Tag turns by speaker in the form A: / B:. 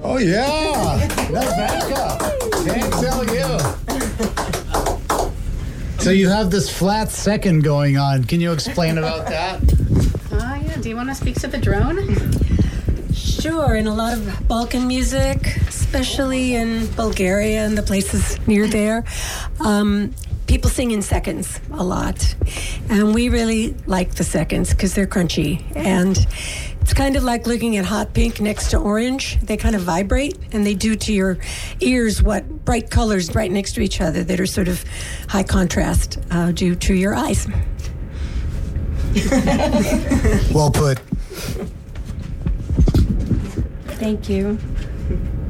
A: Oh, yeah. That's Becca. Can't tell you. So you have this flat second going on. Can you explain about that?
B: Yeah. Do you want to speak to the drone?
C: Sure. In a lot of Balkan music, especially in Bulgaria and the places near there, people sing in seconds a lot. And we really like the seconds because they're crunchy. And it's kind of like looking at hot pink next to orange. They kind of vibrate, and they do to your ears what bright colors right next to each other that are sort of high contrast do to your eyes.
A: Well put.
C: Thank you.